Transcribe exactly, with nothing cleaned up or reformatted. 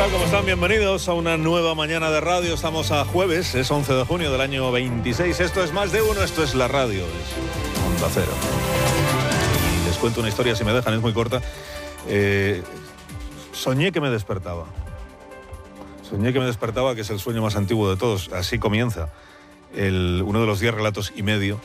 tal? ¿Cómo están? Bienvenidos a una nueva mañana de radio. Estamos a jueves, es once de junio del año veintiséis. Esto es Más de Uno, esto es la radio, es Onda Cero. Y les cuento una historia, si me dejan, es muy corta. Eh, soñé que me despertaba. Soñé que me despertaba, que es el sueño más antiguo de todos. Así comienza el, uno de los diez relatos y medio